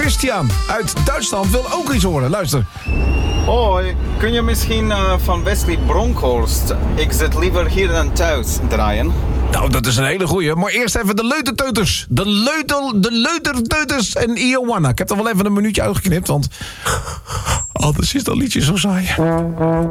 Christian uit Duitsland wil ook iets horen. Luister. Hoi, kun je misschien van Wesley Bronkhorst Ik zit liever hier dan thuis draaien? Nou, dat is een hele goeie. Maar eerst even de Leuterteuters. De Leuterteuters en Ioana. Ik heb er wel even een minuutje uitgeknipt, want anders is dat liedje zo saai.